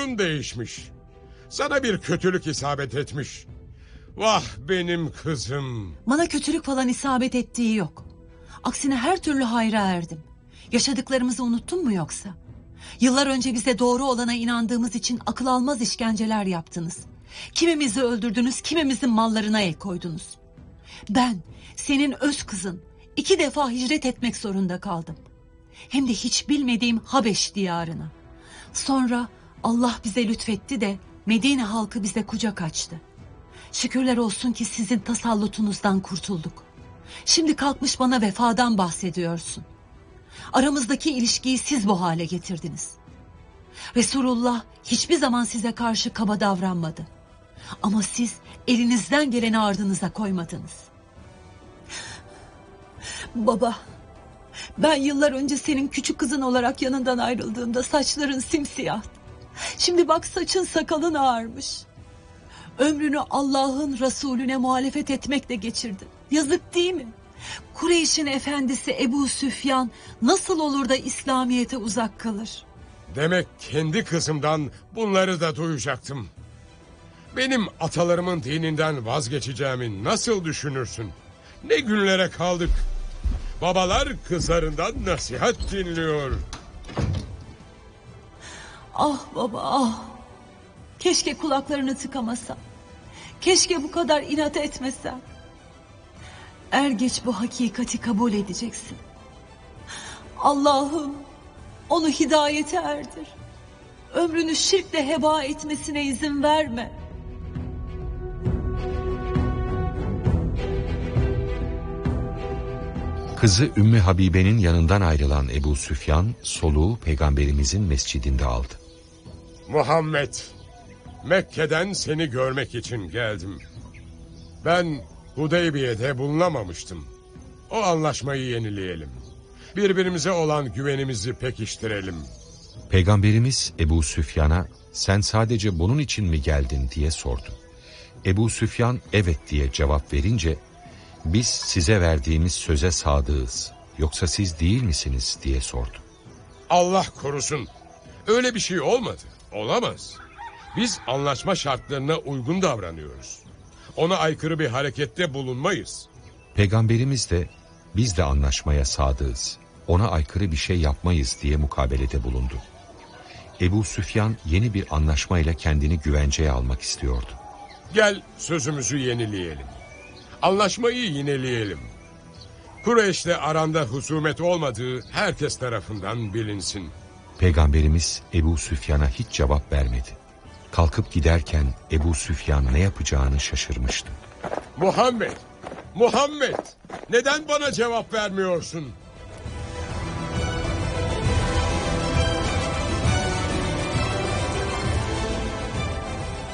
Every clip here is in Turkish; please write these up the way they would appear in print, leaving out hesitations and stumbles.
huyların değişmiş. Sana bir kötülük isabet etmiş. Vah benim kızım. Bana kötülük falan isabet ettiği yok. Aksine her türlü hayra erdim. Yaşadıklarımızı unuttun mu yoksa? Yıllar önce bize doğru olana inandığımız için akıl almaz işkenceler yaptınız. Kimimizi öldürdünüz, kimimizin mallarına el koydunuz. Ben, senin öz kızın, 2 defa hicret etmek zorunda kaldım. Hem de hiç bilmediğim Habeş diyarına. Sonra Allah bize lütfetti de Medine halkı bize kucak açtı. Şükürler olsun ki sizin tasallutunuzdan kurtulduk. Şimdi kalkmış bana vefadan bahsediyorsun. Aramızdaki ilişkiyi siz bu hale getirdiniz. Resulullah hiçbir zaman size karşı kaba davranmadı. Ama siz elinizden geleni ardınıza koymadınız. Baba, ben yıllar önce senin küçük kızın olarak yanından ayrıldığımda saçların simsiyahtı. Şimdi bak saçın sakalın ağarmış. Ömrünü Allah'ın Resulüne muhalefet etmekle geçirdin. Yazık değil mi? Kureyş'in efendisi Ebu Süfyan nasıl olur da İslamiyet'e uzak kalır? Demek kendi kızımdan bunları da duyacaktım. Benim atalarımın dininden vazgeçeceğimi nasıl düşünürsün? Ne günlere kaldık. Babalar kızlarından nasihat dinliyor. Ah baba ah. Keşke kulaklarını tıkamasam. Keşke bu kadar inat etmesem. Er geç bu hakikati kabul edeceksin. Allah'ım onu hidayete erdir. Ömrünü şirkle heba etmesine izin verme. Kızı Ümmü Habibe'nin yanından ayrılan Ebu Süfyan soluğu Peygamberimizin mescidinde aldı. Muhammed, Mekke'den seni görmek için geldim. Ben Hudeybiye'de bulunamamıştım. O anlaşmayı yenileyelim. Birbirimize olan güvenimizi pekiştirelim. Peygamberimiz Ebu Süfyan'a sen sadece bunun için mi geldin diye sordu. Ebu Süfyan evet diye cevap verince biz size verdiğimiz söze sadığız, yoksa siz değil misiniz diye sordu. Allah korusun. Öyle bir şey olmadı. Olamaz. Biz anlaşma şartlarına uygun davranıyoruz. Ona aykırı bir harekette bulunmayız. Peygamberimiz de biz de anlaşmaya sadığız, ona aykırı bir şey yapmayız diye mukabelede bulundu. Ebu Süfyan yeni bir anlaşmayla kendini güvenceye almak istiyordu. Gel sözümüzü yenileyelim. Anlaşmayı yineleyelim. Kureyş'le aranda husumet olmadığı herkes tarafından bilinsin. Peygamberimiz Ebu Süfyan'a hiç cevap vermedi. Kalkıp giderken Ebu Süfyan ne yapacağını şaşırmıştı. Muhammed, Muhammed, neden bana cevap vermiyorsun?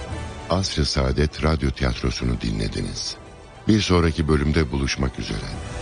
Asr-ı Saadet Radyo Tiyatrosu'nu dinlediniz. Bir sonraki bölümde buluşmak üzere.